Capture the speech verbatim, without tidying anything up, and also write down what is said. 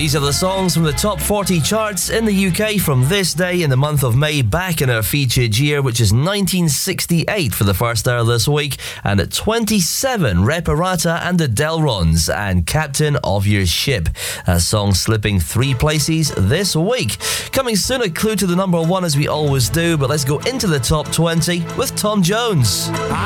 These are the songs from the top forty charts in the U K from this day in the month of May, back in our featured year, which is nineteen sixty-eight for the first hour this week. And at twenty-seven, Reparata and the Delrons and Captain of Your Ship. A song slipping three places this week. Coming soon, a clue to the number one as we always do, but let's go into the top twenty with Tom Jones.